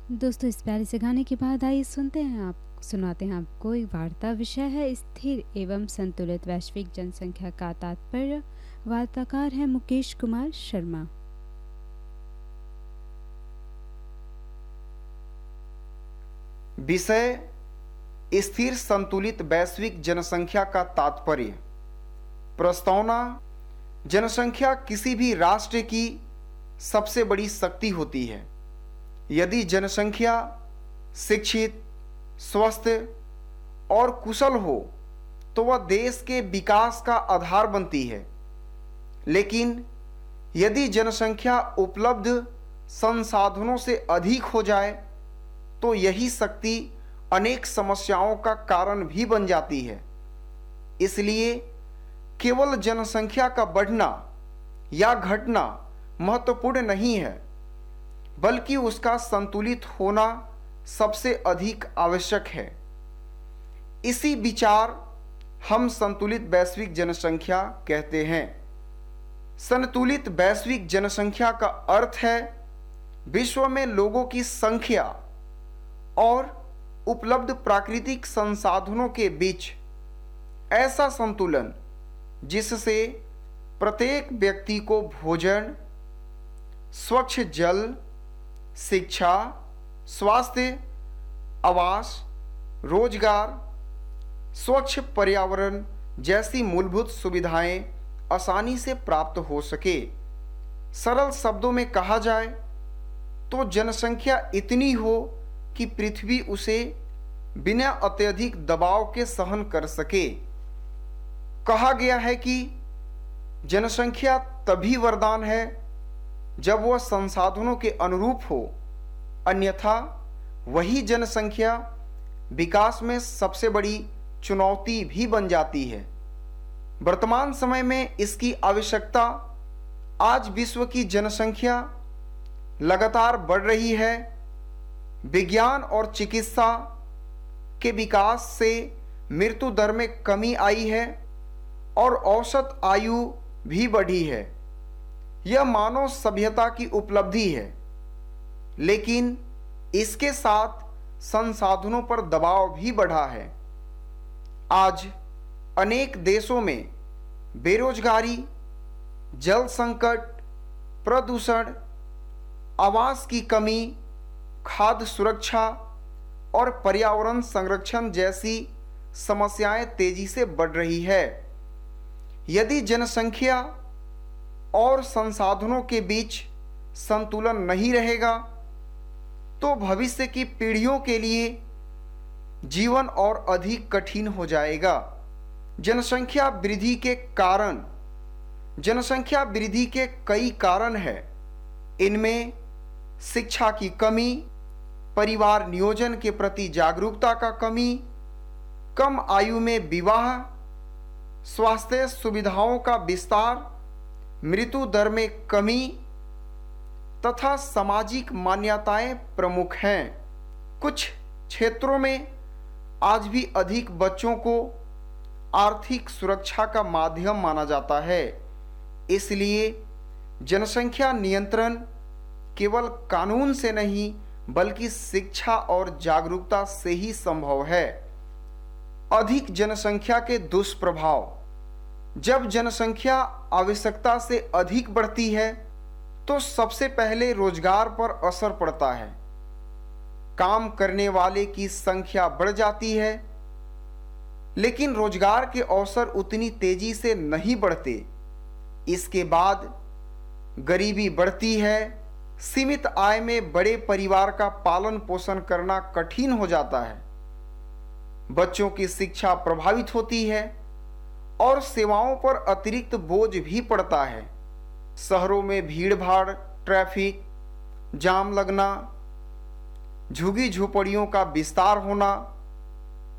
दोस्तों, इस प्यारे से गाने के बाद आइए सुनाते हैं आपको एक वार्ता। विषय है स्थिर एवं संतुलित वैश्विक जनसंख्या का तात्पर्य। वार्ताकार हैं मुकेश कुमार शर्मा। विषय स्थिर संतुलित वैश्विक जनसंख्या का तात्पर्य। प्रस्तावना। जनसंख्या किसी भी राष्ट्र की सबसे बड़ी शक्ति होती है। यदि जनसंख्या शिक्षित, स्वस्थ और कुशल हो तो वह देश के विकास का आधार बनती है। लेकिन यदि जनसंख्या उपलब्ध संसाधनों से अधिक हो जाए तो यही शक्ति अनेक समस्याओं का कारण भी बन जाती है। इसलिए केवल जनसंख्या का बढ़ना या घटना महत्वपूर्ण नहीं है, बल्कि उसका संतुलित होना सबसे अधिक आवश्यक है। इसी विचार हम संतुलित वैश्विक जनसंख्या कहते हैं। संतुलित वैश्विक जनसंख्या का अर्थ है विश्व में लोगों की संख्या और उपलब्ध प्राकृतिक संसाधनों के बीच ऐसा संतुलन जिससे प्रत्येक व्यक्ति को भोजन, स्वच्छ जल, शिक्षा, स्वास्थ्य, आवास, रोजगार, स्वच्छ पर्यावरण जैसी मूलभूत सुविधाएं आसानी से प्राप्त हो सके। सरल शब्दों में कहा जाए तो जनसंख्या इतनी हो कि पृथ्वी उसे बिना अत्यधिक दबाव के सहन कर सके। कहा गया है कि जनसंख्या तभी वरदान है जब वह संसाधनों के अनुरूप हो, अन्यथा वही जनसंख्या विकास में सबसे बड़ी चुनौती भी बन जाती है। वर्तमान समय में इसकी आवश्यकता आज विश्व की जनसंख्या लगातार बढ़ रही है। विज्ञान और चिकित्सा के विकास से मृत्यु दर में कमी आई है और औसत आयु भी बढ़ी है। यह मानव सभ्यता की उपलब्धि है, लेकिन इसके साथ संसाधनों पर दबाव भी बढ़ा है। आज अनेक देशों में बेरोजगारी, जल संकट, प्रदूषण, आवास की कमी, खाद्य सुरक्षा और पर्यावरण संरक्षण जैसी समस्याएं तेजी से बढ़ रही है। यदि जनसंख्या और संसाधनों के बीच संतुलन नहीं रहेगा तो भविष्य की पीढ़ियों के लिए जीवन और अधिक कठिन हो जाएगा। जनसंख्या वृद्धि के कई कारण हैं। इनमें शिक्षा की कमी, परिवार नियोजन के प्रति जागरूकता का कमी, कम आयु में विवाह, स्वास्थ्य सुविधाओं का विस्तार, मृत्यु दर में कमी तथा सामाजिक मान्यताएं प्रमुख हैं। कुछ क्षेत्रों में आज भी अधिक बच्चों को आर्थिक सुरक्षा का माध्यम माना जाता है। इसलिए जनसंख्या नियंत्रण केवल कानून से नहीं बल्कि शिक्षा और जागरूकता से ही संभव है। अधिक जनसंख्या के दुष्प्रभाव। जब जनसंख्या आवश्यकता से अधिक बढ़ती है तो सबसे पहले रोजगार पर असर पड़ता है। काम करने वाले की संख्या बढ़ जाती है, लेकिन रोजगार के अवसर उतनी तेजी से नहीं बढ़ते। इसके बाद गरीबी बढ़ती है। सीमित आय में बड़े परिवार का पालन पोषण करना कठिन हो जाता है। बच्चों की शिक्षा प्रभावित होती है और सेवाओं पर अतिरिक्त बोझ भी पड़ता है। शहरों में भीड़-भाड़, ट्रैफिक जाम लगना, झुग्गी झोपड़ियों का विस्तार होना